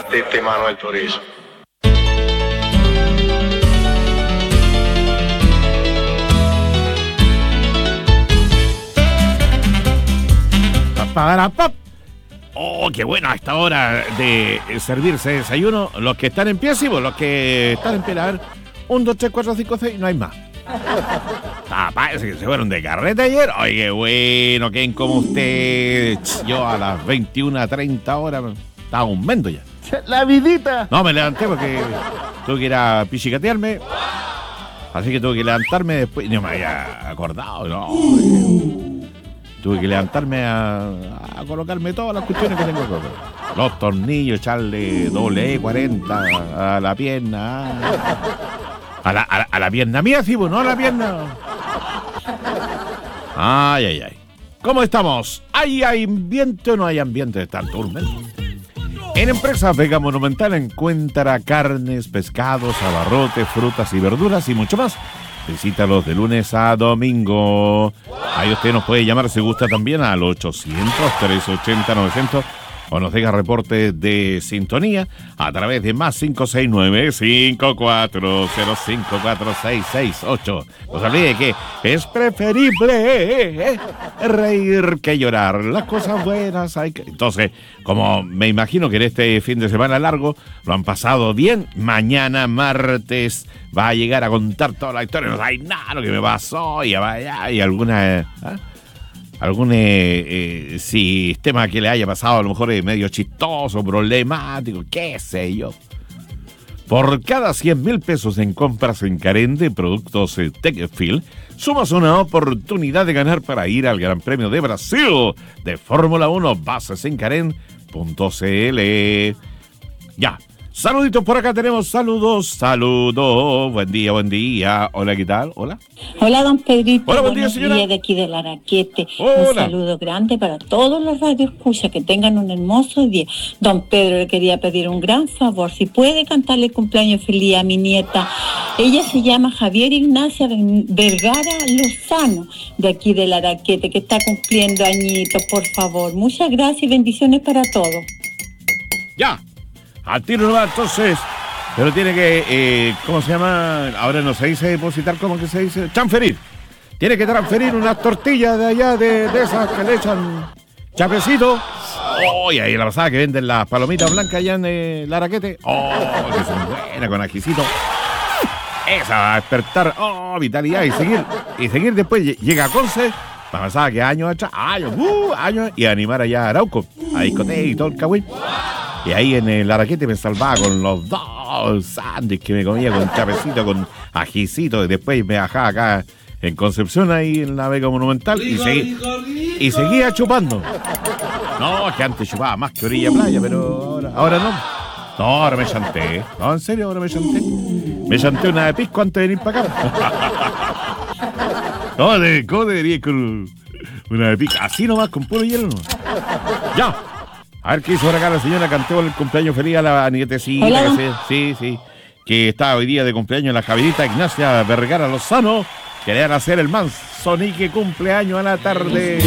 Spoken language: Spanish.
Tete Manuel Turizo. Oh, qué bueno a esta hora de servirse desayuno. Los que están en pie, sí, los que están en pie, a ver, 1, 2, 3, 4, 5, 6, no hay más. Parece que se fueron de carreta ayer. Oye, qué bueno, ¿quién como ustedes? Yo a las 21:30 horas estaba un mendo ya. La vidita. No, me levanté porque tuve que ir a pichicatearme. Así que tuve que levantarme después. No me había acordado, no. Tuve que levantarme a colocarme todas las cuestiones que tengo que colocar. Los tornillos, echarle doble E40 a la pierna. A la pierna mía, sí, pues, no a la pierna. Ay, ay, ay. ¿Cómo estamos? ¿Hay ambiente o no hay ambiente de tanto turmen? En Empresa Vega Monumental encuentra carnes, pescados, abarrotes, frutas y verduras y mucho más. Visítalos de lunes a domingo. Ahí usted nos puede llamar si gusta también al 800-380-900 o nos deja reporte de sintonía a través de más 569-5405-4668. No se olvide que es preferible reír que llorar. Las cosas buenas hay que... Entonces, como me imagino que en este fin de semana largo lo han pasado bien, mañana martes va a llegar a contar toda la historia. No hay nada lo que me pasó y alguna... algún sistema que le haya pasado a lo mejor medio chistoso, problemático, qué sé yo. Por cada 100,000 pesos en compras en Carén de productos Techfield, sumas una oportunidad de ganar para ir al Gran Premio de Brasil de Fórmula 1. Bases en Carén.cl. Ya. Saluditos, por acá tenemos saludos. Buen día. Hola, ¿qué tal? Hola. Hola, don Pedrito. Hola, buen día, señora. Días de aquí de Laraquete. Hola. Un saludo grande para todos los radioescuchas. Que tengan un hermoso día. Don Pedro, le quería pedir un gran favor. Si puede cantarle cumpleaños feliz a mi nieta. Ella se llama Javier Ignacia Vergara Lozano, de aquí de Laraquete, que está cumpliendo añitos, por favor. Muchas gracias y bendiciones para todos. Ya. Al tiro no va, entonces, pero tiene que, ¿cómo se llama? Ahora no se dice depositar, ¿cómo que se dice? Transferir. Tiene que transferir unas tortillas de allá, de esas que le echan chapecito. Oh, y ahí la pasada que venden las palomitas blancas allá en Laraquete. Oh, que son buenas con ajicito. Esa va a despertar, vitalidad y seguir después. Llega a Conce, la pasada que años atrás, años, y animar allá a Arauco, a discoteca y todo el cagüey. Y ahí en el Araquete me salvaba con los 2 sándwiches que me comía con chapecito, con ajicito. Y después me bajaba acá en Concepción, ahí en la Vega Monumental. Y seguía chupando. No, es que antes chupaba más que orilla playa, pero ahora no. No, ahora me chanté. No, en serio, ahora me chanté. Me chanté una de pisco antes de venir para acá. No, ¿cómo debería ir con una de pisco? Así nomás, con puro hielo nomás. Ya. A ver qué hizo por acá la señora. Cantó el cumpleaños feliz a la nietecita. Hola. Sí. Que está hoy día de cumpleaños la Javierita Ignacia Vergara Lozano. Que le van a hacer el manzonique cumpleaños a la tarde.